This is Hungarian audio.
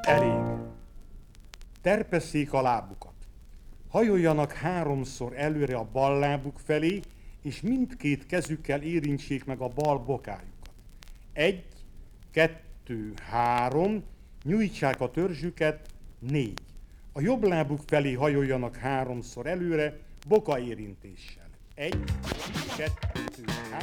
Elég. Terpesszék a lábukat. Hajoljanak háromszor előre a bal lábuk felé, és mindkét kezükkel érintsék meg a bal bokájukat. 1, 2, 3, nyújtsák a törzsüket, 4. A jobb lábuk felé hajoljanak háromszor előre, boka érintéssel. 1, 2, 3.